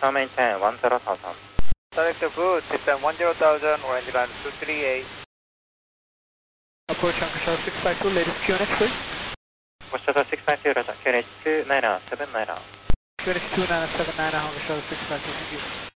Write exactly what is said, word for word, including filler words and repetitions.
shall maintain one zero thousand. Director Booth, descend one zero thousand, orange line two three eight. Approach Anchor Shuttle six five two, latest Q N H please. Approach Shuttle six five two, Q N H two nine seven nine. Q N H two nine seven nine, Anchor Shuttle six five two, thank you.